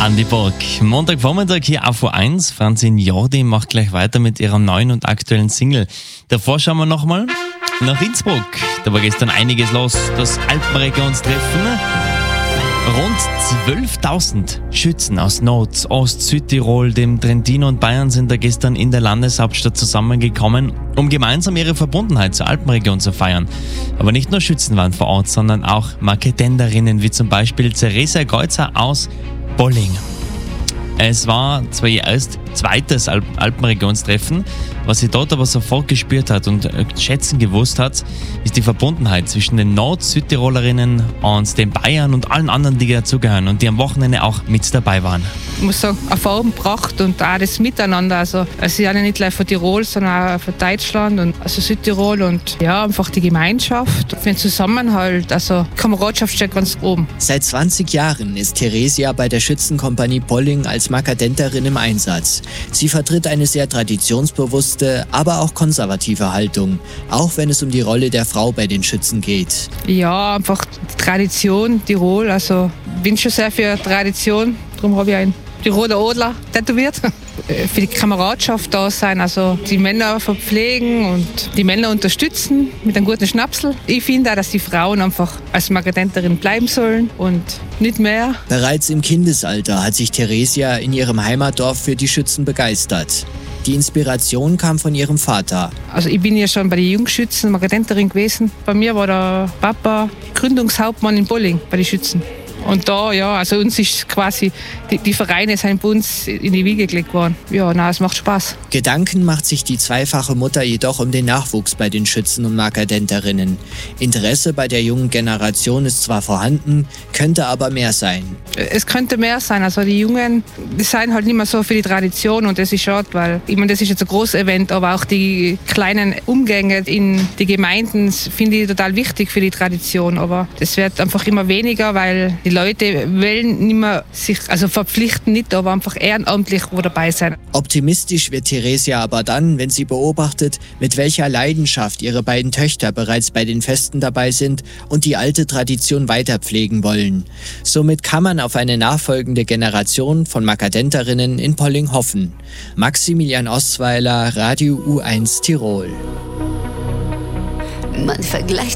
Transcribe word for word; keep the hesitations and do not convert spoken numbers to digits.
Andi Borg. Montagvormittag hier auf U eins. Franzin Jordi macht gleich weiter mit ihrer neuen und aktuellen Single. Davor schauen wir nochmal nach Innsbruck. Da war gestern einiges los. Das Alpenregionstreffen. Rund zwölftausend Schützen aus Nord-, Ost-, Südtirol, dem Trentino und Bayern sind da gestern in der Landeshauptstadt zusammengekommen, um gemeinsam ihre Verbundenheit zur Alpenregion zu feiern. Aber nicht nur Schützen waren vor Ort, sondern auch Marketenderinnen, wie zum Beispiel Theresia Geutzer aus Bolling. Es war zwar ihr erst zweites Alp- Alpenregionstreffen, was sie dort aber sofort gespürt hat und schätzen gewusst hat, ist die Verbundenheit zwischen den Nord-Südtirolerinnen und den Bayern und allen anderen, die dazugehören und die am Wochenende auch mit dabei waren. Ich muss sagen, Erfahrung gebracht und auch das Miteinander. Also, es ist ja nicht gleich von Tirol, sondern auch von Deutschland und also Südtirol und ja, einfach die Gemeinschaft, den Zusammenhalt, also Kameradschaft steht ganz oben. Seit zwanzig Jahren ist Theresia bei der Schützenkompanie Bolling als Markadenterin im Einsatz. Sie vertritt eine sehr traditionsbewusste, aber auch konservative Haltung, auch wenn es um die Rolle der Frau bei den Schützen geht. Ja, einfach die Tradition Tirol, also ich bin schon sehr für Tradition, darum habe ich einen Tiroler Adler tätowiert. Für die Kameradschaft da sein, also die Männer verpflegen und die Männer unterstützen mit einem guten Schnapsel. Ich finde auch, dass die Frauen einfach als Markadenterin bleiben sollen und nicht mehr. Bereits im Kindesalter hat sich Theresia in ihrem Heimatdorf für die Schützen begeistert. Die Inspiration kam von ihrem Vater. Also ich bin ja schon bei den Jungschützen Markadenterin gewesen. Bei mir war der Papa Gründungshauptmann in Bolling bei den Schützen. Und da, ja, also uns ist quasi, die, die Vereine sind bei uns in die Wiege gelegt worden. Ja, na, es macht Spaß. Gedanken macht sich die zweifache Mutter jedoch um den Nachwuchs bei den Schützen und Markadenterinnen. Interesse bei der jungen Generation ist zwar vorhanden, könnte aber mehr sein. Es könnte mehr sein, also die Jungen, die sind halt nicht mehr so für die Tradition und das ist schade, weil, ich meine, das ist jetzt ein großes Event, aber auch die kleinen Umgänge in die Gemeinden finde ich total wichtig für die Tradition, aber das wird einfach immer weniger, weil die Leute wollen nicht mehr sich, also verpflichten nicht, aber einfach ehrenamtlich wo dabei sein. Optimistisch wird Theresia aber dann, wenn sie beobachtet, mit welcher Leidenschaft ihre beiden Töchter bereits bei den Festen dabei sind und die alte Tradition weiterpflegen wollen. Somit kann man auf eine nachfolgende Generation von Markadenterinnen in Bolling hoffen. Maximilian Ostweiler, Radio U eins Tirol. Man vergleicht